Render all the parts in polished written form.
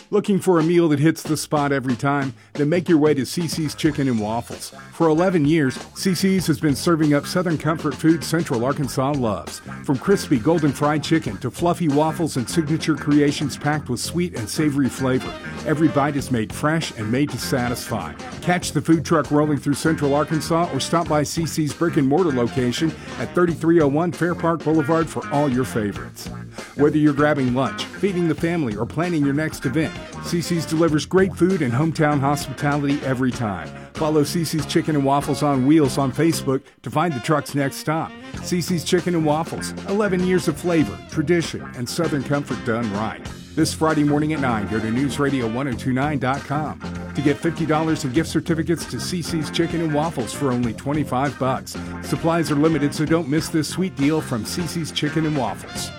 Looking for a meal that hits the spot every time? Then make your way to CC's Chicken and Waffles. For 11 years, CC's has been serving up Southern comfort food Central Arkansas loves. From crispy golden fried chicken to fluffy waffles and signature creations packed with sweet and savory flavor, every bite is made fresh and made to satisfy. Catch the food truck rolling through Central Arkansas or stop by CC's brick and mortar location at 3301 Fair Park Boulevard for all your favorites. Whether you're grabbing lunch, feeding the family, or planning your next event, CC's delivers great food and hometown hospitality every time. Follow CC's Chicken and Waffles on Wheels on Facebook to find the truck's next stop. CC's Chicken and Waffles, 11 years of flavor, tradition, and Southern comfort done right. This Friday morning at 9, go to newsradio1029.com to get $50 in gift certificates to CC's Chicken and Waffles for only $25. Supplies are limited, so don't miss this sweet deal from CC's Chicken and Waffles.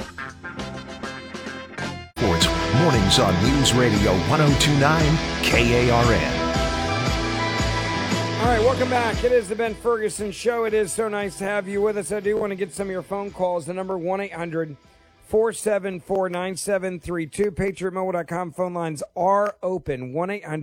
Sports mornings on News Radio 1029 KARN. All right, welcome back. It is the Ben Ferguson Show. It is so nice to have you with us. I do want to get some of your phone calls. The number 1-800-474-9732. PatriotMobile.com phone lines are open.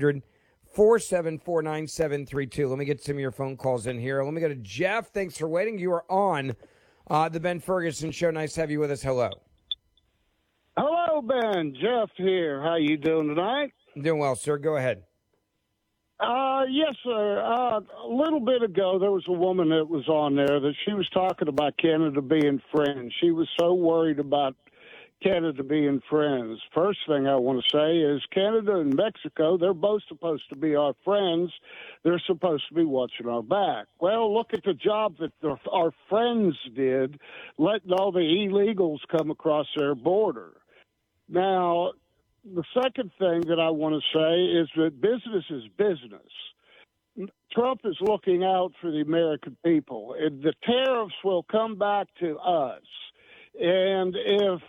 1-800-474-9732. Let me get some of your phone calls in here. Let me go to Jeff. Thanks for waiting. You are on the Ben Ferguson Show. Nice to have you with us. Hello. Hello, Ben. Jeff here. How you doing tonight? I'm doing well, sir. Go ahead. Yes, sir. A little bit ago, there was a woman that was on there that she was talking about Canada being friends. She was so worried about Canada being friends. First thing I want to say is Canada and Mexico, they're both supposed to be our friends. They're supposed to be watching our back. Well, look at the job that our friends did, letting all the illegals come across their border. Now, the second thing that I want to say is that business is business. Trump is looking out for the American people. The tariffs will come back to us. And if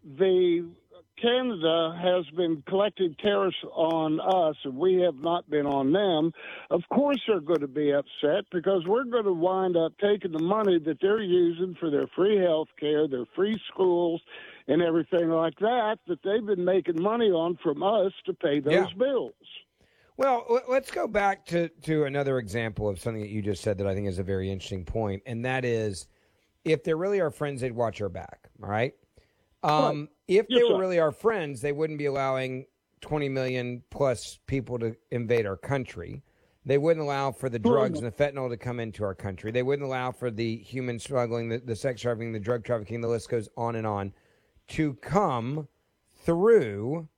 Canada has been collecting tariffs on us and we have not been on them, of course they're going to be upset because we're going to wind up taking the money that they're using for their free health care, their free schools, and everything like that they've been making money on from us to pay those bills. Well, let's go back to another example of something that you just said that I think is a very interesting point, and that is if they're really our friends, they'd watch our back, all right? If they were really our friends, they wouldn't be allowing 20 million plus people to invade our country. They wouldn't allow for the drugs and the fentanyl to come into our country. They wouldn't allow for the human smuggling, the sex trafficking, the drug trafficking, the list goes on and on, to come through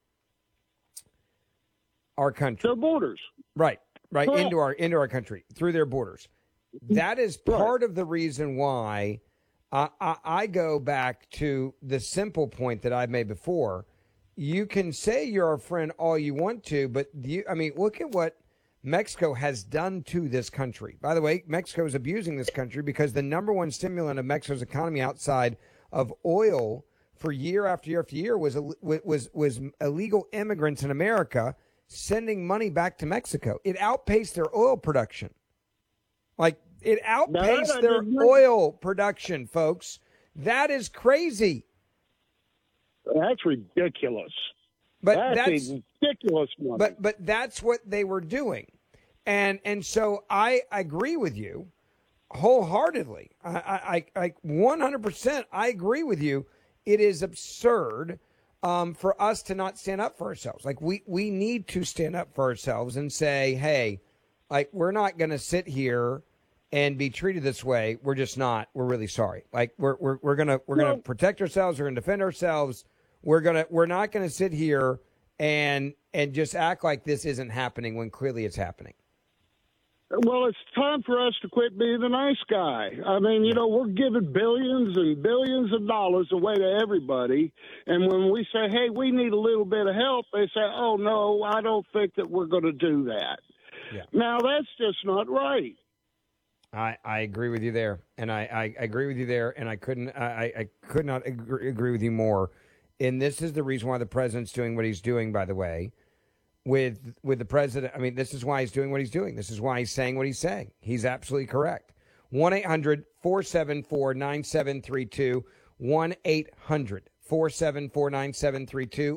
our country. Their borders. Right, into our country, through their borders. That is part of the reason why I go back to the simple point that I've made before. You can say you're our friend all you want to, but look at what Mexico has done to this country. By the way, Mexico is abusing this country because the number one stimulant of Mexico's economy outside of oil for year after year after year was illegal immigrants in America sending money back to Mexico. It outpaced their oil production. It outpaced their oil production, folks. That is crazy. That's ridiculous. But that's ridiculous money. But that's what they were doing. And so I agree with you wholeheartedly. I 100% I agree with you. It is absurd for us to not stand up for ourselves. We need to stand up for ourselves and say, hey, we're not going to sit here and be treated this way. We're just not. We're really sorry. We're gonna protect ourselves. We're gonna defend ourselves. We're not gonna sit here and just act like this isn't happening when clearly it's happening. Well, it's time for us to quit being the nice guy. I mean, we're giving billions and billions of dollars away to everybody. And when we say, hey, we need a little bit of help, they say, oh, no, I don't think that we're going to do that. Yeah. Now, that's just not right. I agree with you there, and I agree with you there, and I could not agree with you more. And this is the reason why the president's doing what he's doing, by the way, with the president. I mean, this is why he's doing what he's doing. This is why he's saying what he's saying. He's absolutely correct. 1-800-474-9732, 1-800-474-9732.